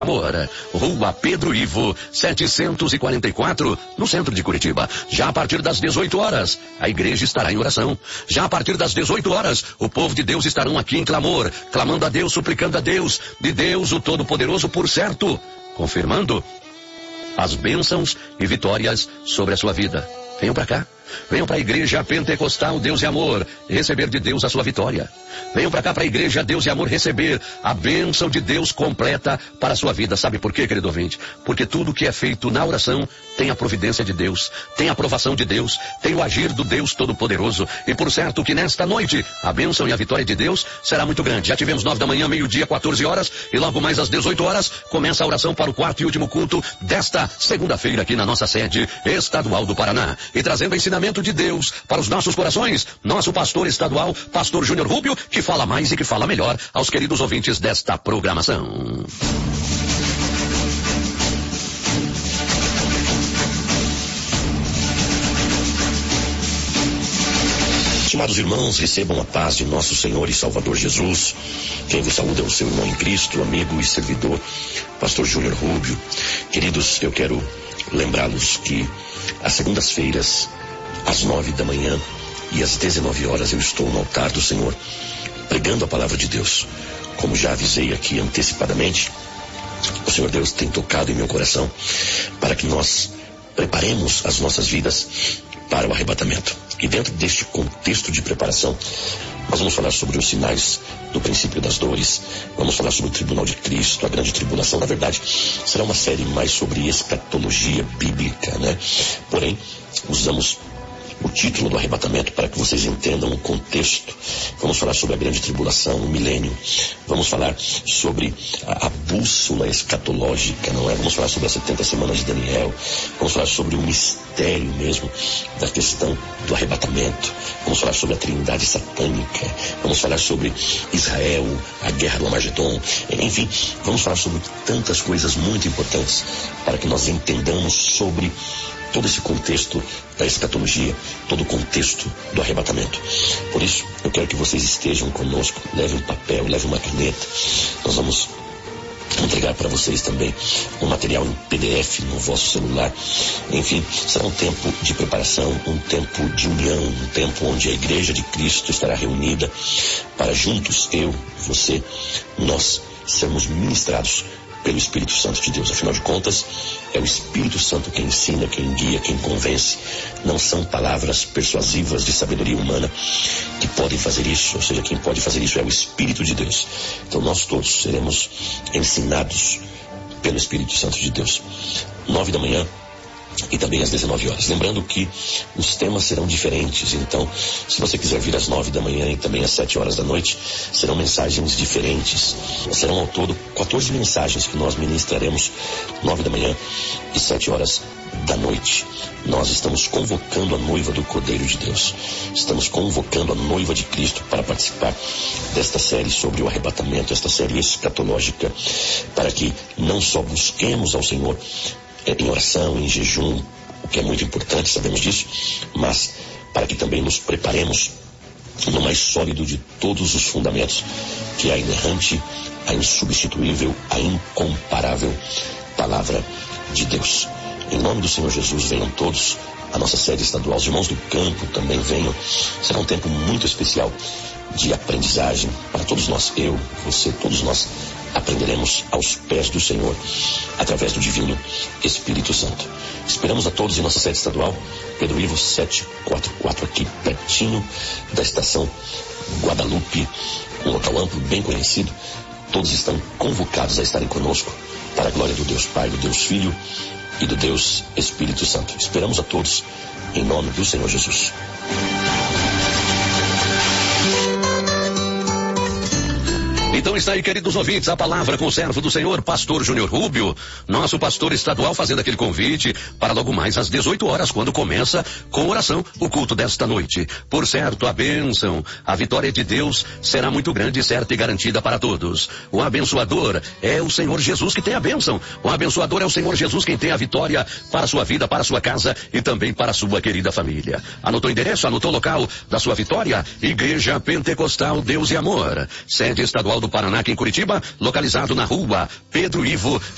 Amor, Rua Pedro Ivo, 744, no centro de Curitiba. Já a partir das 18 horas, a igreja estará em oração. Já a partir das 18 horas, o povo de Deus estarão aqui em clamor, clamando a Deus, suplicando a Deus, de Deus o Todo-Poderoso, por certo, confirmando as bênçãos e vitórias sobre a sua vida. Venham para cá. Venham para a igreja pentecostal Deus e Amor receber de Deus a sua vitória. Venham para cá para a igreja Deus e Amor receber a bênção de Deus completa para a sua vida. Sabe por quê, querido ouvinte? Porque tudo que é feito na oração tem a providência de Deus, tem a aprovação de Deus, tem o agir do Deus Todo-Poderoso. E por certo que nesta noite a bênção e a vitória de Deus será muito grande. Já tivemos 9 da manhã, meio-dia, 14 horas e logo mais às 18 horas começa a oração para o quarto e último culto desta segunda-feira aqui na nossa sede estadual do Paraná. E trazendo ensinamento de Deus para os nossos corações, nosso pastor estadual, pastor Júnior Rubio, que fala mais e que fala melhor aos queridos ouvintes desta programação. Estimados irmãos, recebam a paz de nosso Senhor e Salvador Jesus. Quem vos saúda é o seu irmão em Cristo, amigo e servidor, pastor Júnior Rubio. Queridos, eu quero lembrá-los que às segundas-feiras, às 9 da manhã e às 19 horas eu estou no altar do Senhor, pregando a palavra de Deus. Como já avisei aqui antecipadamente, o Senhor Deus tem tocado em meu coração para que nós preparemos as nossas vidas para o arrebatamento. E dentro deste contexto de preparação, nós vamos falar sobre os sinais do princípio das dores, vamos falar sobre o tribunal de Cristo, a grande tribulação. Na verdade, será uma série mais sobre escatologia bíblica, né? Porém, usamos o título do arrebatamento para que vocês entendam o contexto. Vamos falar sobre a grande tribulação, o milênio. Vamos falar sobre a bússola escatológica, não é? Vamos falar sobre as 70 semanas de Daniel. Vamos falar sobre o mistério mesmo da questão do arrebatamento. Vamos falar sobre a trindade satânica. Vamos falar sobre Israel, a guerra do Armagedon. Enfim, vamos falar sobre tantas coisas muito importantes para que nós entendamos sobre todo esse contexto da escatologia, todo o contexto do arrebatamento. Por isso, eu quero que vocês estejam conosco, levem um papel, levem uma caneta. Nós vamos entregar para vocês também um material em PDF no vosso celular. Enfim, será um tempo de preparação, um tempo de união, um tempo onde a igreja de Cristo estará reunida para juntos, eu, você, nós sermos ministrados pelo Espírito Santo de Deus. Afinal de contas, é o Espírito Santo quem ensina, quem guia, quem convence. Não são palavras persuasivas de sabedoria humana que podem fazer isso. Ou seja, quem pode fazer isso é o Espírito de Deus. Então nós todos seremos ensinados pelo Espírito Santo de Deus. 9 da manhã e também às 19 horas. Lembrando que os temas serão diferentes, então se você quiser vir às 9 da manhã e também às 7 horas da noite, serão mensagens diferentes. Serão ao todo 14 mensagens que nós ministraremos 9 da manhã e 7 horas da noite. Nós estamos convocando a noiva do Cordeiro de Deus. Estamos convocando a noiva de Cristo para participar desta série sobre o arrebatamento, esta série escatológica, para que não só busquemos ao Senhor em oração, em jejum, o que é muito importante, sabemos disso, mas para que também nos preparemos no mais sólido de todos os fundamentos, que é a inerrante, a insubstituível, a incomparável palavra de Deus. Em nome do Senhor Jesus, venham todos. A nossa sede estadual, os irmãos do campo também venham. Será um tempo muito especial de aprendizagem para todos nós. Eu, você, todos nós aprenderemos aos pés do Senhor através do divino Espírito Santo. Esperamos a todos em nossa sede estadual, Pedro Ivo 744, aqui pertinho da estação Guadalupe, um local amplo, bem conhecido. Todos estão convocados a estarem conosco para a glória do Deus Pai, do Deus Filho e do Deus Espírito Santo. Esperamos a todos em nome do Senhor Jesus. Então está aí, queridos ouvintes, a palavra com o servo do Senhor, pastor Júnior Rubio, nosso pastor estadual, fazendo aquele convite para logo mais às 18 horas, quando começa com oração o culto desta noite. Por certo, a bênção, a vitória de Deus será muito grande, certa e garantida para todos. O abençoador é o Senhor Jesus que tem a bênção. O abençoador é o Senhor Jesus quem tem a vitória para a sua vida, para a sua casa e também para a sua querida família. Anotou o endereço? Anotou o local da sua vitória? Igreja Pentecostal Deus e Amor, sede estadual do Paraná, aqui em Curitiba, localizado na Rua Pedro Ivo,